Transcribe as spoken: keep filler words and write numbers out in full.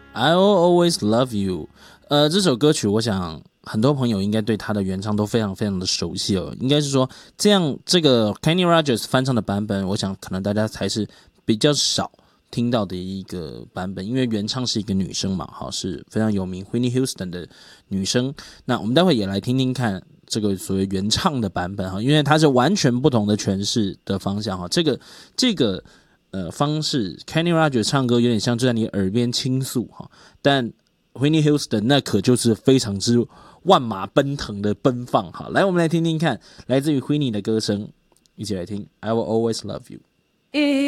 I will always love you。呃，这首歌曲我想很多朋友应该对他的原唱都非常非常的熟悉哦。应该是说这样这个 Kenny Rogers 翻唱的版本，我想可能大家才是比较少听到的一个版本，因为原唱是一个女生嘛，好，是非常有名 Whitney Houston 的女生。那我们待会也来听听看这个所谓原唱的版本哈，因为它是完全不同的诠释的方向哈。这个这个呃方式 ，Kenny Rogers 唱歌有点像就在你耳边倾诉哈，但 Whitney Houston 那可就是非常之万马奔腾的奔放哈。来，我们来听听看来自于 Whitney 的歌声，一起来听 I Will Always Love You。